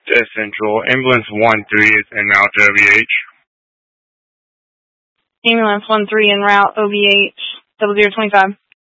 to Central. Ambulance 1-3 is en route to OVH. Ambulance 1-3 en route, OVH, 0025.